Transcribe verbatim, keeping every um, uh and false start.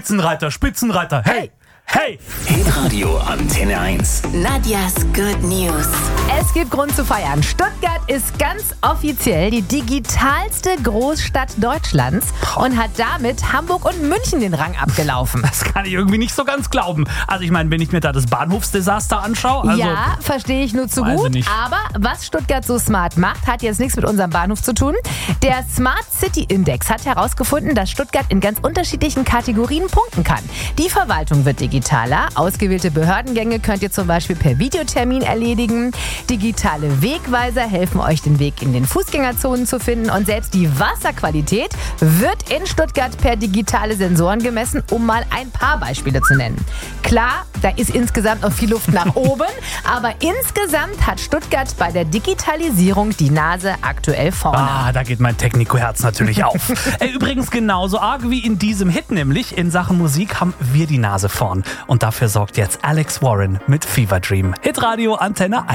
Spitzenreiter, Spitzenreiter, hey, hey! Hitradio Antenne eins. Nadias Good News. Es gibt Grund zu feiern. Stuttgart ist ganz offiziell die digitalste Großstadt Deutschlands und hat damit Hamburg und München den Rang abgelaufen. Das kann ich irgendwie nicht so ganz glauben. Also ich meine, wenn ich mir da das Bahnhofsdesaster anschaue. Also, ja, verstehe ich nur zu weiß ich gut. nicht. Aber was Stuttgart so smart macht, hat jetzt nichts mit unserem Bahnhof zu tun. Der Smart City Index hat herausgefunden, dass Stuttgart in ganz unterschiedlichen Kategorien punkten kann. Die Verwaltung wird digitaler. Ausgewählte Behördengänge könnt ihr zum Beispiel per Videotermin erledigen. Digitale Wegweiser helfen euch, den Weg in den Fußgängerzonen zu finden. Und selbst die Wasserqualität wird in Stuttgart per digitale Sensoren gemessen, um mal ein paar Beispiele zu nennen. Klar, da ist insgesamt noch viel Luft nach oben, aber insgesamt hat Stuttgart bei der Digitalisierung die Nase aktuell vorne. Ah, da geht mein Technico-Herz natürlich auf. äh, übrigens genauso arg wie in diesem Hit, nämlich in Sachen Musik haben wir die Nase vorn. Und dafür sorgt jetzt Alex Warren mit Fever Dream. Hitradio Antenne eins.